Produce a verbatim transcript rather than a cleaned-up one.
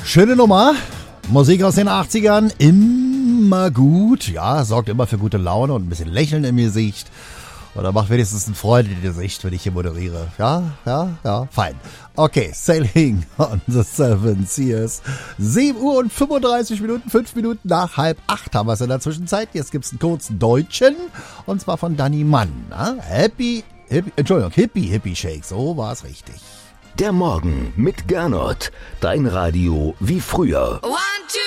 Schöne Nummer. Musik aus den achtzigern, immer gut. Ja, sorgt immer für gute Laune und ein bisschen Lächeln im Gesicht. Oder macht wenigstens ein Freundengesicht, wenn ich hier moderiere. Ja, ja, ja, fein. Okay, Sailing on the Seven Seas. sieben Uhr und fünfunddreißig Minuten, fünf Minuten nach halb acht haben wir es in der Zwischenzeit. Jetzt gibt es einen kurzen Deutschen, und zwar von Danny Mann. Na? Happy, Hippie, Entschuldigung, Hippie, Hippie Shake, so war es richtig. Der Morgen mit Gernot, dein Radio wie früher. One, two.